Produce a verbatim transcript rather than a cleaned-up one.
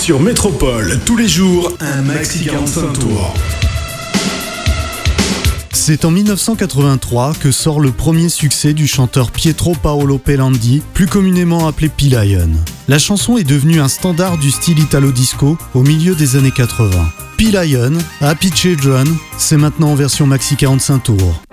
Sur Métropole, tous les jours, un maxi quarante-cinq tours. C'est en dix-neuf cent quatre-vingt-trois que sort le premier succès du chanteur Pietro Paolo Pelandi, plus communément appelé P-Lion. La chanson est devenue un standard du style italo-disco au milieu des années quatre-vingts. P-Lion, Happy Children, c'est maintenant en version maxi quarante-cinq tours.